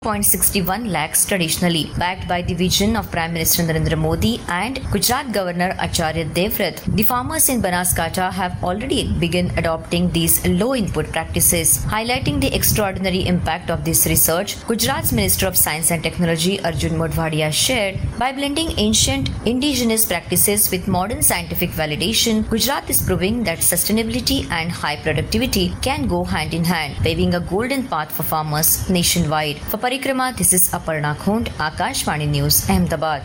0.61 lakhs traditionally, backed by the vision of Prime Minister Narendra Modi and Gujarat Governor Acharya Devvrat. The farmers in Banaskantha have already begun adopting these low-input practices, highlighting the extraordinary impact of this research. Gujarat's Minister of Science and Technology Arjun Modhwadia shared, by blending ancient indigenous practices with modern scientific validation, Gujarat is proving that sustainability and high productivity can go hand in hand, paving a golden path for farmers nationwide. For परिक्रमा, this is Aparna Khond, Akashvani news, Ahmedabad.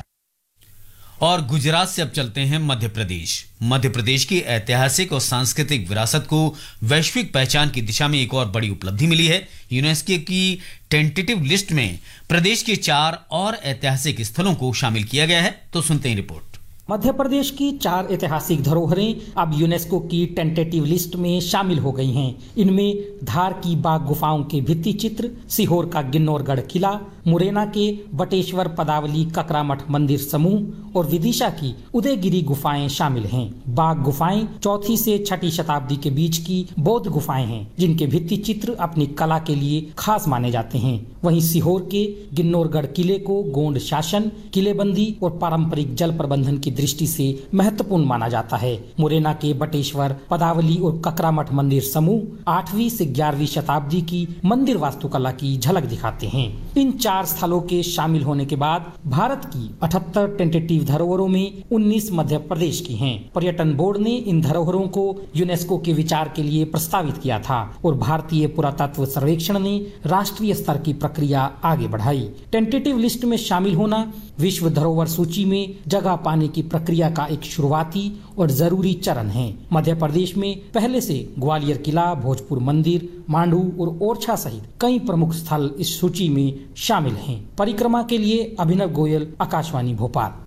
और गुजरात से अब चलते हैं मध्य प्रदेश। मध्य प्रदेश की ऐतिहासिक और सांस्कृतिक विरासत को वैश्विक पहचान की दिशा में एक और बड़ी उपलब्धि मिली है। यूनेस्को की टेंटेटिव लिस्ट में प्रदेश के 4 और ऐतिहासिक स्थलों को शामिल किया गया है। तो सुनते हैं रिपोर्ट। मध्य प्रदेश की 4 ऐतिहासिक धरोहरें अब यूनेस्को की टेंटेटिव लिस्ट में शामिल हो गई हैं। इनमें धार की बाघ गुफाओं के भित्ति चित्र, सीहोर का गिन्नौरगढ़ किला, मुरैना के बटेश्वर पदावली ककरामठ मंदिर समूह और विदिशा की उदयगिरी गुफाएं शामिल हैं। बाघ गुफाएं 4वीं से 6वीं शताब्दी के बीच की बौद्ध गुफाएं हैं, जिनके भित्ति चित्र अपनी कला के लिए खास माने जाते हैं। वहीं सीहोर के गिन्नौरगढ़ किले को गोंड शासन, किलेबंदी और पारंपरिक जल प्रबंधन की दृष्टि से महत्वपूर्ण माना जाता है। मुरैना के बटेश्वर पदावली और ककरामठ मंदिर समूह 8वीं से 11वीं शताब्दी की मंदिर वास्तुकला की झलक दिखाते हैं। इन 4 स्थलों के शामिल होने के बाद भारत की 78 टेंटेटिव धरोहरों में 19 मध्य प्रदेश की हैं। पर्यटन बोर्ड ने इन धरोहरों को यूनेस्को के विचार के लिए प्रस्तावित किया था और भारतीय पुरातत्व सर्वेक्षण ने राष्ट्रीय स्तर की प्रक्रिया आगे बढ़ाई। टेंटेटिव लिस्ट में शामिल होना विश्व धरोहर सूची में जगह पाने की प्रक्रिया का एक शुरुआती और जरूरी चरण है। मध्य प्रदेश में पहले से ग्वालियर किला, भोजपुर मंदिर, मांडू और ओरछा सहित कई प्रमुख स्थल इस सूची में शामिल हैं। परिक्रमा के लिए Abhinav Goyal, Akashvani Bhopal.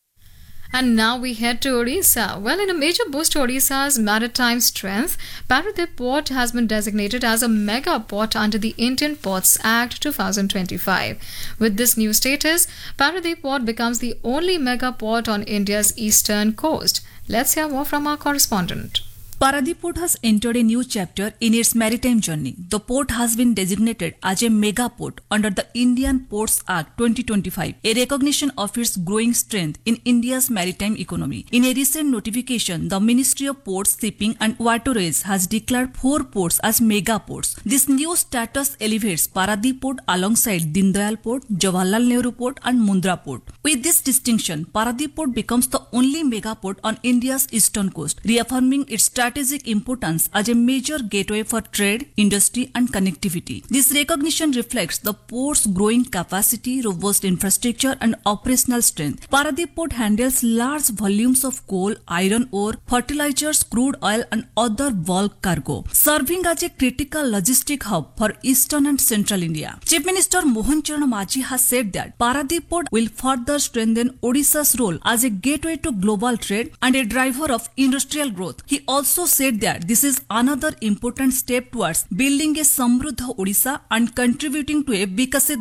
And now we head to Odisha. Well, in a major boost to Odisha's maritime strength, Paradip Port has been designated as a mega port under the Indian Ports Act 2025. With this new status, Paradip Port becomes the only mega port on India's eastern coast. Let's hear more from our correspondent. Paradip Port has entered a new chapter in its maritime journey. The port has been designated as a mega port under the Indian Ports Act 2025, a recognition of its growing strength in India's maritime economy. In a recent notification, the Ministry of Ports, Shipping and Waterways has declared 4 ports as mega ports. This new status elevates Paradip Port alongside Deen Dayal Port, Jawaharlal Nehru Port and Mundra Port. With this distinction, Paradip Port becomes the only mega port on India's eastern coast, reaffirming its strategic importance as a major gateway for trade, industry and connectivity. This recognition reflects the port's growing capacity, robust infrastructure and operational strength. Paradip Port handles large volumes of coal, iron ore, fertilizers, crude oil and other bulk cargo, serving as a critical logistic hub for eastern and central India. Chief Minister Mohan Charan Majhi has said that Paradip Port will further strengthen Odisha's role as a gateway to global trade and a driver of industrial growth. He also said that this is another important step towards building a Samruddha Odisha and contributing to a Vikasit